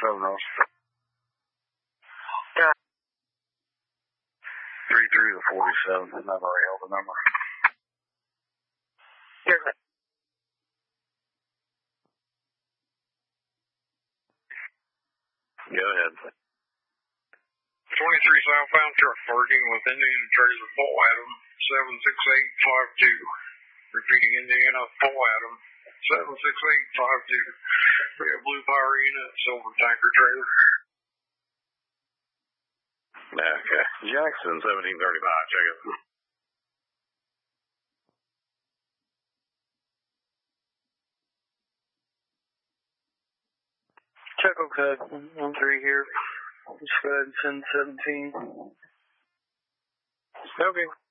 47 Ross. Yeah. 33 to 47. I've already held the number. Here's it. Go ahead. 23 southbound truck parking with Indiana trailer Paul Adam 76852. Repeating Indiana Paul Adam 76852. We have blue power unit, silver tanker trailer. Okay. Jackson 1735, check it. Check code 13 here. Just go ahead and send 17. Okay.